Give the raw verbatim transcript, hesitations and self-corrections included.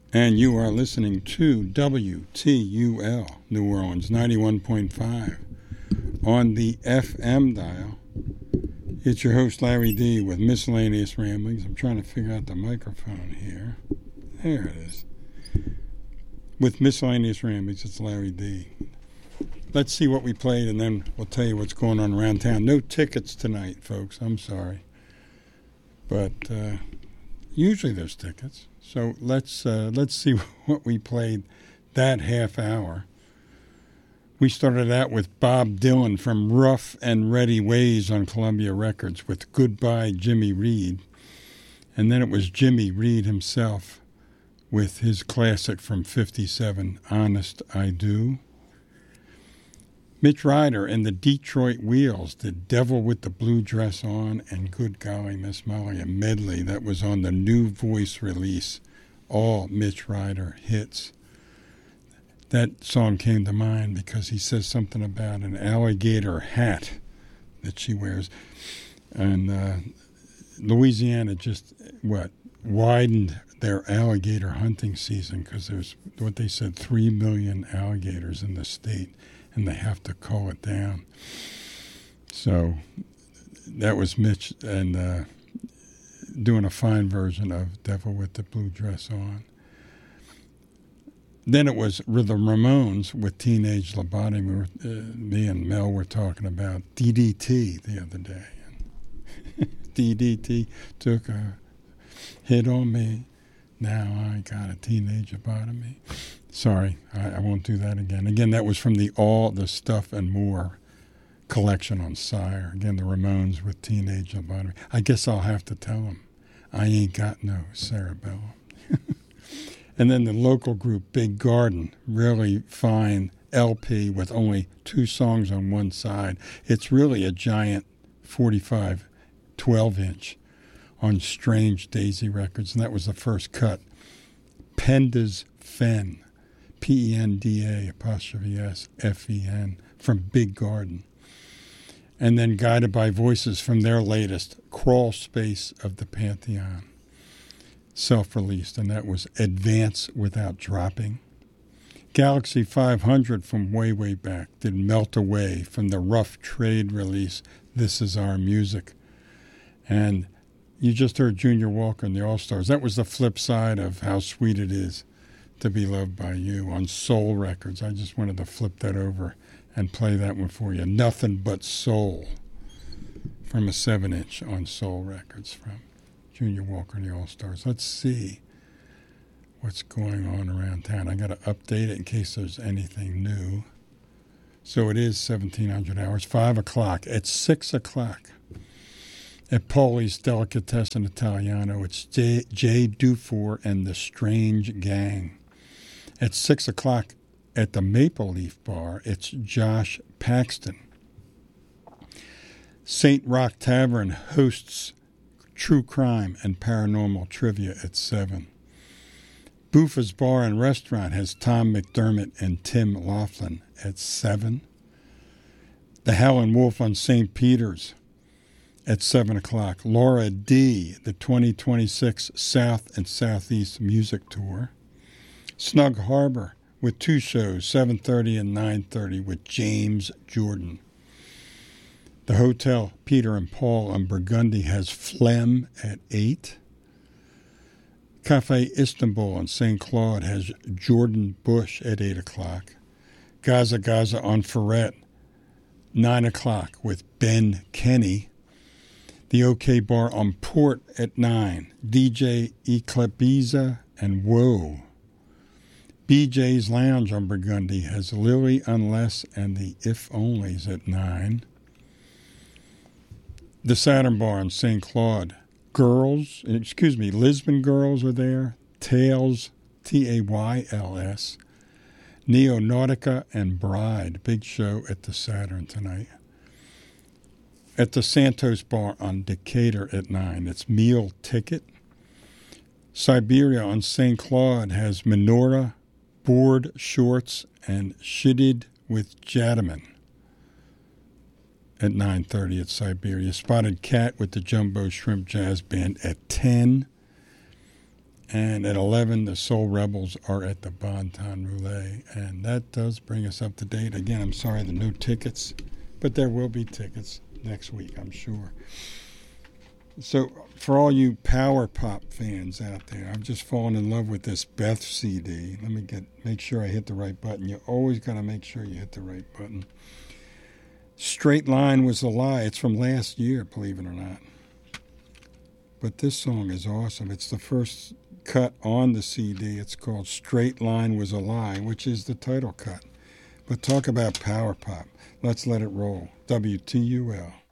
And you are listening to W T U L, New Orleans, ninety-one point five. On the F M dial, it's your host, Larry D., with Miscellaneous Ramblings. I'm trying to figure out the microphone here. There it is. With Miscellaneous Ramblings, it's Larry D. Let's see what we played, and then we'll tell you what's going on around town. No tickets tonight, folks. I'm sorry. But uh, usually there's tickets. So let's uh, let's see what we played that half hour. We started out with Bob Dylan from Rough and Ready Ways on Columbia Records with Goodbye Jimmy Reed. And then it was Jimmy Reed himself with his classic from fifty-seven, Honest I Do. Mitch Ryder and the Detroit Wheels did Devil with the Blue Dress On and Good Golly Miss Molly, a medley that was on the New Voice release, all Mitch Ryder hits. That song came to mind because he says something about an alligator hat that she wears. And uh, Louisiana just, what, widened their alligator hunting season because there's, what they said, three million alligators in the state. And they have to call it down. So that was Mitch and uh, doing a fine version of Devil with the Blue Dress On. Then it was the Ramones with Teenage Lobotomy. We were, uh, me and Mel were talking about D D T the other day. D D T took a hit on me. Now I got a teenage lobotomy. Sorry, I, I won't do that again. Again, that was from the All the Stuff and More collection on Sire. Again, the Ramones with Teenage Lobotomy. I guess I'll have to tell them, I ain't got no cerebellum. And then the local group Big Garden, really fine L P with only two songs on one side. It's really a giant forty-five twelve-inch on Strange Daisy Records, and that was the first cut. Penda's Fen. P E N D A apostrophe S F E N from Big Garden. And then Guided by Voices from their latest, Crawl Space of the Pantheon, self-released, and that was Advance Without Dropping. Galaxy five hundred from way, way back did Melt Away from the Rough Trade release, This Is Our Music. And you just heard Junior Walker and the All-Stars. That was the flip side of How Sweet It Is to Be Loved by You on Soul Records. I just wanted to flip that over and play that one for you. Nothing But Soul from a seven-inch on Soul Records from Junior Walker and the All-Stars. Let's see what's going on around town. I got to update it in case there's anything new. So it is seventeen hundred hours, five o'clock. At six o'clock at Paulie's Delicatessen Italiano, it's Jay, Jay Dufour and the Strange Gang. At six o'clock at the Maple Leaf Bar, it's Josh Paxton. Saint Rock Tavern hosts True Crime and Paranormal Trivia at seven. Buffa's Bar and Restaurant has Tom McDermott and Tim Laughlin at seven. The Howlin' Wolf on Saint Peter's at seven o'clock. Laura D., the twenty twenty-six South and Southeast Music Tour. Snug Harbor with two shows, seven thirty and nine thirty, with James Jordan. The Hotel Peter and Paul on Burgundy has Phlegm at eight. Cafe Istanbul on Saint Claude has Jordan Bush at eight o'clock. Gaza Gaza on Ferret, nine o'clock, with Ben Kenny. The OK Bar on Port at nine. D J Eclebiza and Woe. B J's Lounge on Burgundy has Lily Unless and the If Onlys at nine. The Saturn Bar on Saint Claude. Girls, excuse me, Lisbon Girls are there. Tales, T A Y L S. Neonautica and Bride. Big show at the Saturn tonight. At the Santos Bar on Decatur at nine, it's Meal Ticket. Siberia on Saint Claude has Menorah, Board Shorts, and Shitted with Jadaman at nine thirty at Siberia. Spotted Cat with the Jumbo Shrimp Jazz Band at ten. And at eleven, the Soul Rebels are at the Bon Ton Roulette. And that does bring us up to date. Again, I'm sorry, there are no tickets, but there will be tickets next week, I'm sure. So for all you power pop fans out there, I've just fallen in love with this Beth C D. Let me get make sure I hit the right button. You always got to make sure you hit the right button. Straight Line Was a Lie. It's from last year, believe it or not. But this song is awesome. It's the first cut on the C D. It's called Straight Line Was a Lie, which is the title cut. But talk about power pop. Let's let it roll. W T U L.